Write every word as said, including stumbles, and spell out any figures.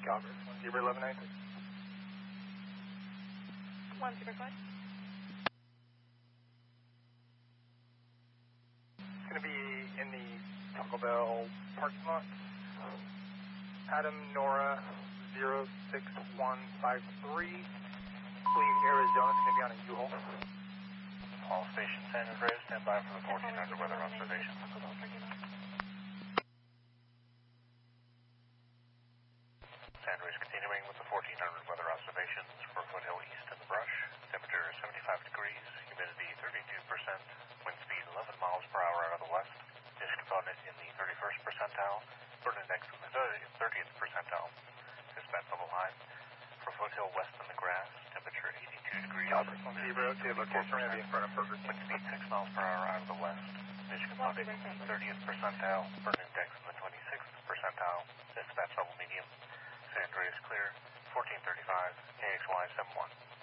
Calgary, one zero eleven nine six. one zero five. It's going to be in the Taco Bell parking lot. Adam Nora zero six one five three. Fleet Arizona is going to be on a U-Haul. All station San Andreas, stand by for the fourteen hundred weather observation. San Andreas continuing with the fourteen hundred weather observations for Foothill East in the brush. Temperature seventy-five degrees, humidity thirty-two percent, wind speed eleven miles per hour out of the west. Dish component in the thirty-first percentile, burn index in the thirtieth percentile. Dispatch level high. For Foothill west in the grass, temperature eighty-two degrees. Calgary, one zero two, location going to be in front of Burger King. Wind speed six miles per hour out of the west. Dish component in the thirtieth percentile, burn index in the twenty-sixth percentile. Dispatch level medium. San Andreas clear, fourteen thirty-five, A X Y seven one.